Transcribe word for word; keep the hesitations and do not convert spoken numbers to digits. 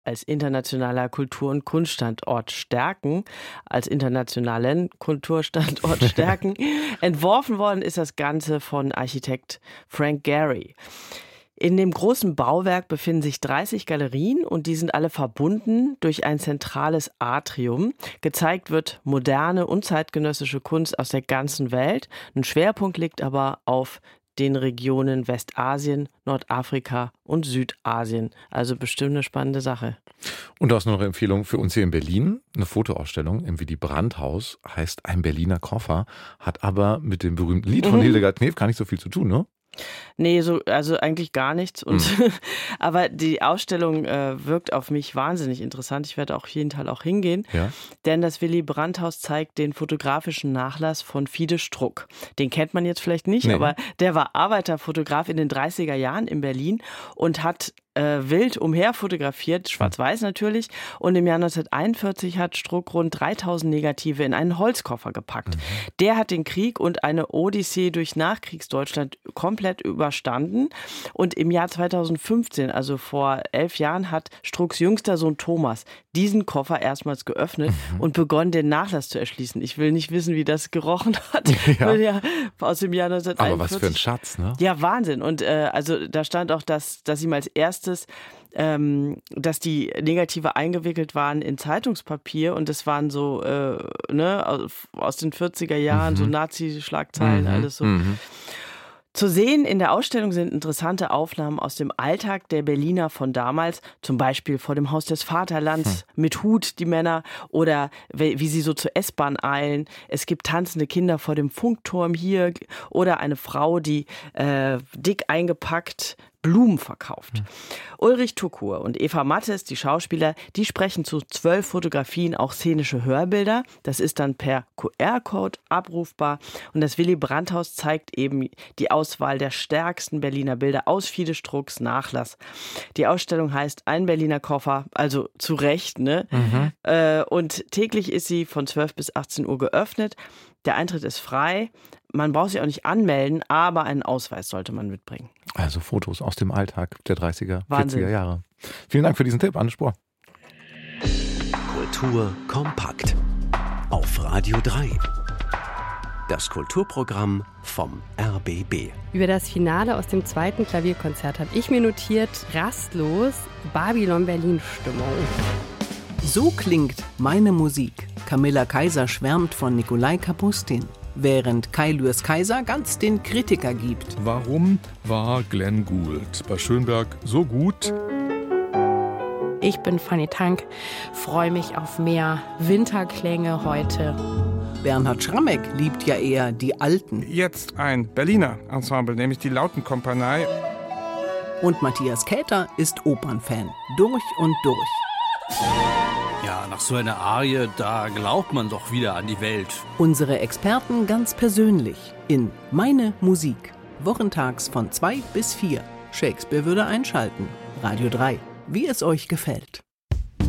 als internationaler Kultur- und Kunststandort stärken, als internationalen Kulturstandort stärken. Entworfen worden ist das Ganze von Architekt Frank Gehry. In dem großen Bauwerk befinden sich dreißig Galerien und die sind alle verbunden durch ein zentrales Atrium. Gezeigt wird moderne und zeitgenössische Kunst aus der ganzen Welt. Ein Schwerpunkt liegt aber auf den Regionen Westasien, Nordafrika und Südasien. Also bestimmt eine spannende Sache. Und du hast noch eine Empfehlung für uns hier in Berlin. Eine Fotoausstellung im Willy Brandt-Haus, heißt Ein Berliner Koffer, hat aber mit dem berühmten Lied von mhm. Hildegard Knef gar nicht so viel zu tun, ne? Nee, so, also eigentlich gar nichts. Und mhm. aber die Ausstellung äh, wirkt auf mich wahnsinnig interessant. Ich werde auch jeden Teil auch hingehen. Ja. Denn das Willy Brandt-Haus zeigt den fotografischen Nachlass von Fides Struck. Den kennt man jetzt vielleicht nicht, nee. aber der war Arbeiterfotograf in den dreißiger Jahren in Berlin und hat Äh, wild umher fotografiert, schwarz-weiß natürlich. Und im Jahr neunzehnhunderteinundvierzig hat Struck rund dreitausend Negative in einen Holzkoffer gepackt. Mhm. Der hat den Krieg und eine Odyssee durch Nachkriegsdeutschland komplett überstanden. Und im Jahr zweitausendfünfzehn, also vor elf Jahren, hat Strucks jüngster Sohn Thomas diesen Koffer erstmals geöffnet mhm. und begonnen, den Nachlass zu erschließen. Ich will nicht wissen, wie das gerochen hat. Ja. Ja, aus dem Jahr neunzehnhunderteinundvierzig. Aber was für ein Schatz, ne? Ja, Wahnsinn. Und äh, also da stand auch, dass, dass ihm als erstes Ähm, dass die Negative eingewickelt waren in Zeitungspapier und das waren so äh, ne, aus den vierziger Jahren, mhm. so Nazi-Schlagzeilen, mhm. alles so. Mhm. Zu sehen in der Ausstellung sind interessante Aufnahmen aus dem Alltag der Berliner von damals, zum Beispiel vor dem Haus des Vaterlands, hm. mit Hut die Männer oder wie sie so zur S-Bahn eilen. Es gibt tanzende Kinder vor dem Funkturm hier oder eine Frau, die äh, dick eingepackt Blumen verkauft. Hm. Ulrich Tukur und Eva Mattes, die Schauspieler, die sprechen zu zwölf Fotografien auch szenische Hörbilder. Das ist dann per Q R-Code abrufbar. Und das Willy Brandt-Haus zeigt eben die Auswahl der stärksten Berliner Bilder aus Fides Strucks Nachlass. Die Ausstellung heißt Ein Berliner Koffer, also zu Recht, ne? Mhm. Äh, und täglich ist sie von zwölf bis achtzehn Uhr geöffnet. Der Eintritt ist frei. Man braucht sich auch nicht anmelden, aber einen Ausweis sollte man mitbringen. Also Fotos aus dem Alltag der dreißiger, Wahnsinn. vierziger Jahre. Vielen Dank für diesen Tipp, Anne Spohr. Kultur kompakt auf Radio drei. Das Kulturprogramm vom R B B. Über das Finale aus dem zweiten Klavierkonzert habe ich mir notiert, rastlos Babylon Berlin Stimmung. So klingt meine Musik. Camilla Kaiser schwärmt von Nikolai Kapustin, während Kai Lürs Kaiser ganz den Kritiker gibt. Warum war Glenn Gould bei Schönberg so gut? Ich bin Fanny Tank, freue mich auf mehr Winterklänge heute. Bernhard Schrammeck liebt ja eher die Alten. Jetzt ein Berliner Ensemble, nämlich die Lautenkompanie. Und Matthias Käther ist Opernfan, durch und durch. Ja, nach so einer Arie, da glaubt man doch wieder an die Welt. Unsere Experten ganz persönlich in Meine Musik. Wochentags von zwei bis vier. Shakespeare würde einschalten. Radio drei. Wie es euch gefällt.